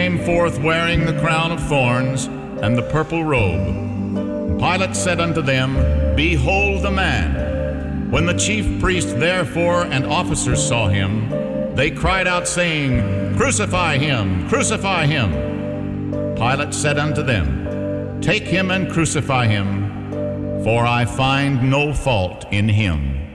came forth wearing the crown of thorns and the purple robe. Pilate said unto them, Behold the man. When the chief priests therefore and officers saw him, they cried out, saying, Crucify him! Crucify him! Pilate said unto them, Take him and crucify him, for I find no fault in him.